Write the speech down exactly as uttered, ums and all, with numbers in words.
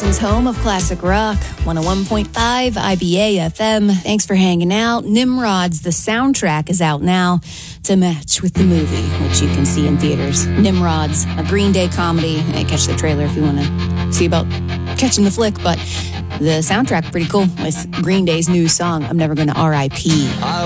Wisconsin's home of classic rock, one oh one point five I B A F M. Thanks for hanging out. Nimrods, the soundtrack, is out now to match with the movie, which you can see in theaters. Nimrods, a Green Day comedy. Hey, catch the trailer if you want to see about catching the flick, but the soundtrack pretty cool with Green Day's new song, I'm Never Gonna R I P